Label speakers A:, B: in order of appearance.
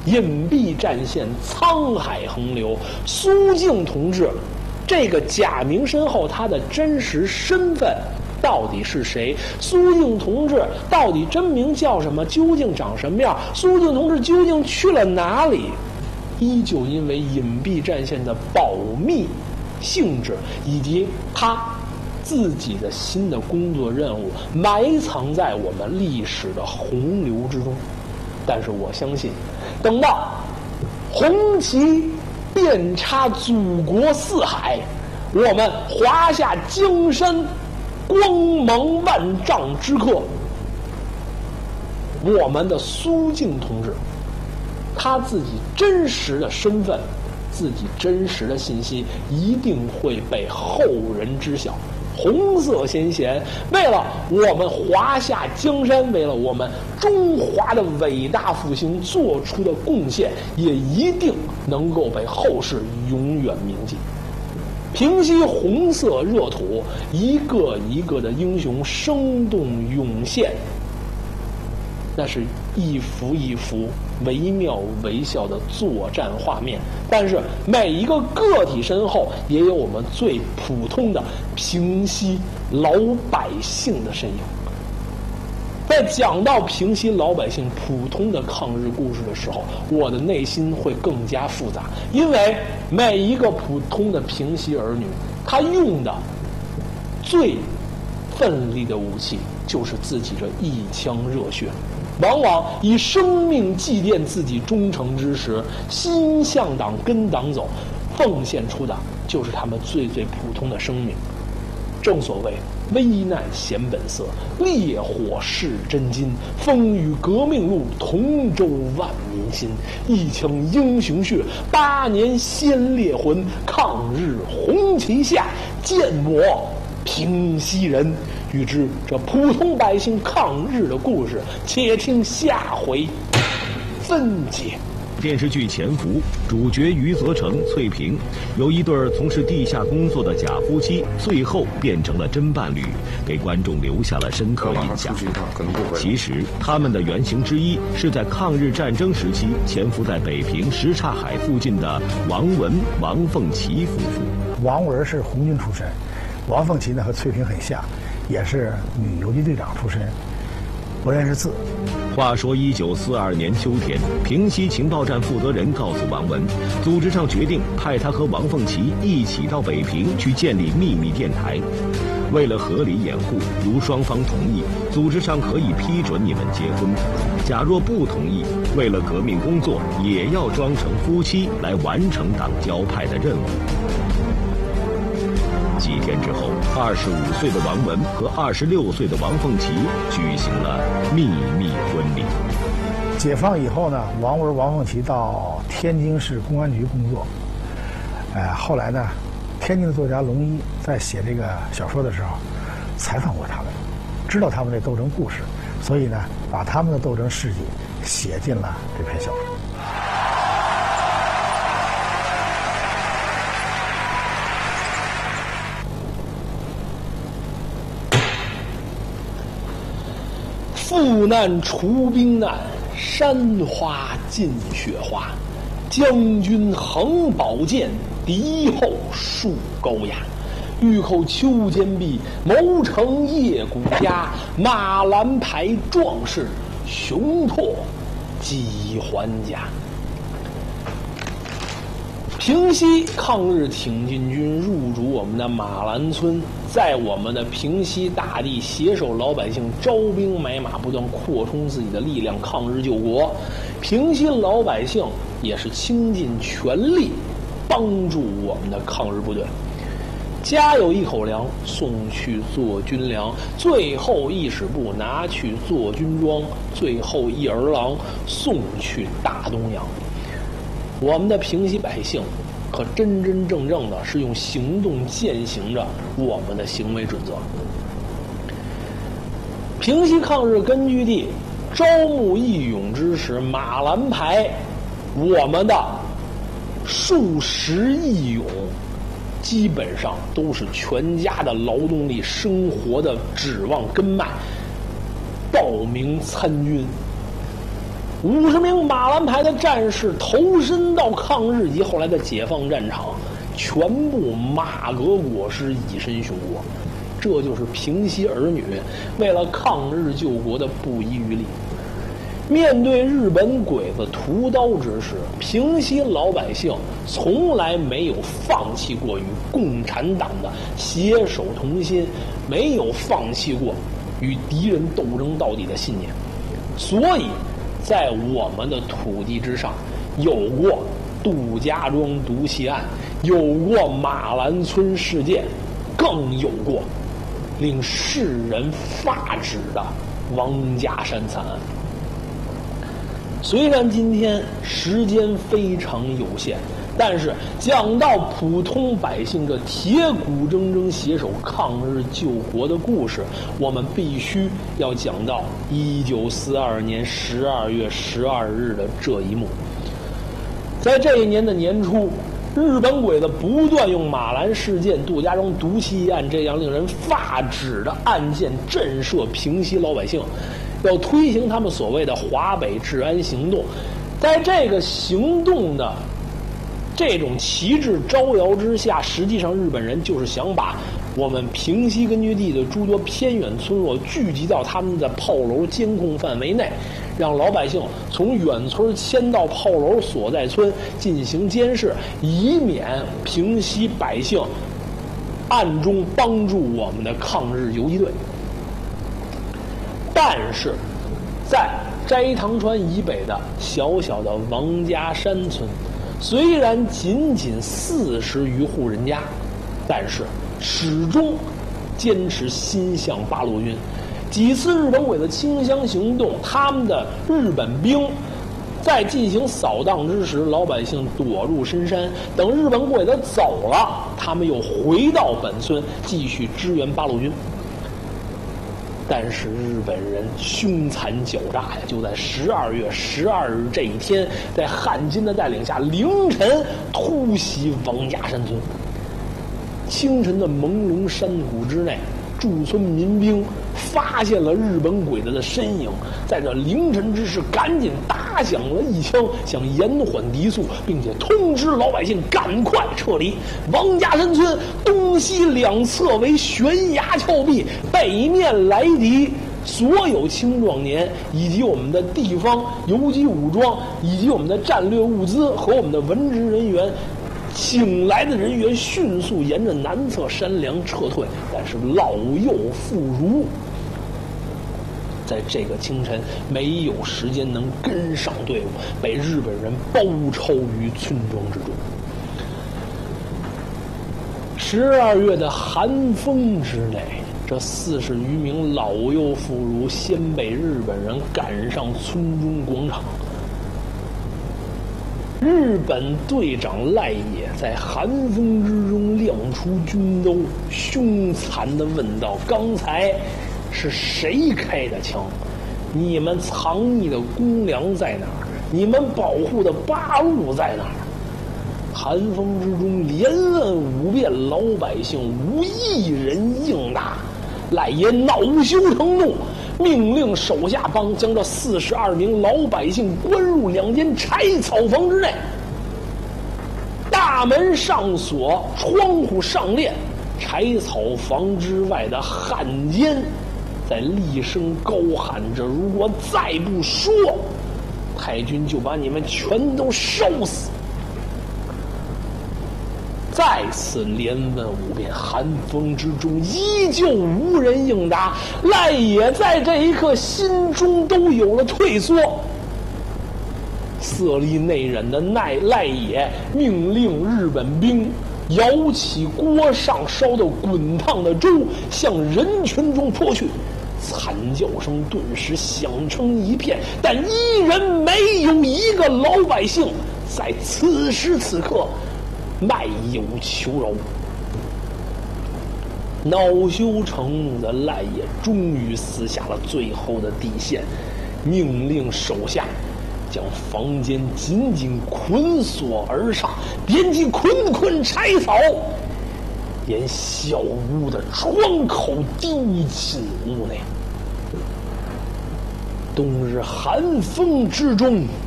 A: 隐蔽战线，沧海横流。苏静同志这个假名身后，他的真实身份到底是谁？苏静同志到底真名叫什么？究竟长什么样？苏静同志究竟去了哪里？依旧因为隐蔽战线的保密性质以及他自己的新的工作任务，埋藏在我们历史的洪流之中。但是我相信，等到红旗遍插祖国四海，我们华夏江山光芒万丈之刻，我们的苏静同志他自己真实的身份，自己真实的信息一定会被后人知晓。红色先贤为了我们华夏江山，为了我们中华的伟大复兴做出的贡献，也一定能够被后世永远铭记。平息红色热土，一个一个的英雄生动涌现，那是一幅一幅惟妙惟肖的作战画面，但是每一个个体身后也有我们最普通的平西老百姓的身影。在讲到平西老百姓普通的抗日故事的时候，我的内心会更加复杂，因为每一个普通的平西儿女，他用的最奋力的武器就是自己这一腔热血，往往以生命祭奠自己忠诚之时，心向党跟党走，奉献出的就是他们最最普通的生命。正所谓危难显本色，烈火试真金，风雨革命路，同舟万民心。一腔英雄血，8年先烈魂，抗日红旗下，见我平西人。欲知这普通百姓抗日的故事，且听下回分解。
B: 电视剧《潜伏》主角余则成、翠萍由一对从事地下工作的假夫妻，最后变成了真伴侣，给观众留下了深刻印象。其实他们的原型之一是在抗日战争时期潜伏在北平什刹海附近的王文、王凤岐夫妇。
C: 王文是红军出身，王凤岐呢和翠萍很像，也是女游击队长出身，不认识字。
B: 话说1942年秋天，平西情报站负责人告诉王文，组织上决定派他和王凤岐一起到北平去建立秘密电台。为了合理掩护，如双方同意，组织上可以批准你们结婚；假若不同意，为了革命工作，也要装成夫妻来完成党交派的任务。几天之后，25岁的王文和26岁的王凤岐举行了秘密婚礼。
C: 解放以后呢，王文、王凤岐到天津市公安局工作。后来呢，天津的作家龙一在写这个小说的时候，采访过他们，知道他们的斗争故事，所以呢，把他们的斗争事迹写进了这篇小说。
A: 赴难除兵难，山花尽雪花。将军横宝剑，敌后树钩牙。玉口秋间壁，谋成夜骨家。马兰牌壮士，雄拓几还家。平西抗日挺进军入主我们的马兰村，在我们的平西大地携手老百姓招兵买马，不断扩充自己的力量抗日救国。平西老百姓也是倾尽全力帮助我们的抗日部队。家有一口粮，送去做军粮；最后1使部拿去做军装；最后1儿郎送去大东洋。我们的平西百姓可真真正正的是用行动践行着我们的行为准则。平西抗日根据地招募义勇之时，马兰牌我们的数十义勇基本上都是全家的劳动力生活的指望根脉，报名参军。 50名马兰派的战士投身到抗日及后来的解放战场，全部马革裹尸，以身殉国。这就是平西儿女为了抗日救国的不遗余力。面对日本鬼子屠刀之势，平西老百姓从来没有放弃过与共产党的携手同心，没有放弃过与敌人斗争到底的信念。所以在我们的土地之上，有过杜家庄毒气案，有过马兰村事件，更有过令世人发指的王家山惨案。虽然今天时间非常有限，但是讲到普通百姓这铁骨铮铮携手抗日救国的故事，我们必须要讲到1942年12月12日的这一幕。在这一年的年初，日本鬼子不断用马兰事件、杜家庄毒气案这样令人发指的案件震慑平西老百姓，要推行他们所谓的华北治安行动。在这个行动的这种旗帜招摇之下，实际上日本人就是想把我们平西根据地的诸多偏远村落聚集到他们的炮楼监控范围内，让老百姓从远村迁到炮楼所在村进行监视，以免平西百姓暗中帮助我们的抗日游击队。但是在斋堂川以北的小小的王家山村，虽然仅仅40余户人家，但是始终坚持心向八路军。几次日本鬼子清乡行动，他们的日本兵在进行扫荡之时，老百姓躲入深山，等日本鬼子走了，他们又回到本村继续支援八路军。但是日本人凶残狡诈呀，就在12月12日这一天，在汉奸的带领下，凌晨突袭王家山村。清晨的朦胧山谷之内，驻村民兵发现了日本鬼子的身影，在这凌晨之时，赶紧打响了一枪，想延缓敌速，并且通知老百姓赶快撤离。王家山村东西两侧为悬崖峭壁，北面来敌所有青壮年以及我们的地方游击武装，以及我们的战略物资和我们的文职人员。请来的人员迅速沿着南侧山梁撤退，但是老幼妇孺在这个清晨没有时间能跟上队伍，被日本人包抄于村庄之中。12月的寒风之内，这40余名老幼妇孺先被日本人赶上村中广场。日本队长赖野在寒风之中亮出军刀，凶残地问道：“刚才是谁开的枪？你们藏匿的公粮在哪儿？你们保护的八路在哪儿？”寒风之中连问5遍，老百姓无一人应答。赖野恼羞成怒，命令手下帮将这42名老百姓关入2间柴草房之内，大门上锁，窗户上链。柴草房之外的汉奸在厉声高喊着：“如果再不说，太君就把你们全都烧死！”再次连问5遍，寒风之中依旧无人应答。赖野在这一刻心中都有了退缩。色厉内荏的赖野命令日本兵舀起锅上烧得滚烫的粥，向人群中泼去。惨叫声顿时响成一片，但依然没有一个老百姓在此时此刻卖友求饶。恼羞成怒的赖野终于撕下了最后的底线，命令手下将房间紧紧捆锁而上，点起捆捆柴草，沿小屋的窗口丢进屋内。 冬日寒风之中，